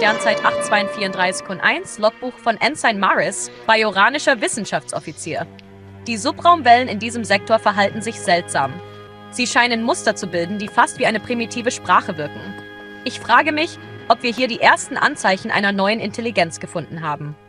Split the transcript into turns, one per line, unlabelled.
Sternzeit 8234-1, Logbuch von Ensign Maris, bajoranischer Wissenschaftsoffizier. Die Subraumwellen in diesem Sektor verhalten sich seltsam. Sie scheinen Muster zu bilden, die fast wie eine primitive Sprache wirken. Ich frage mich, ob wir hier die ersten Anzeichen einer neuen Intelligenz gefunden haben.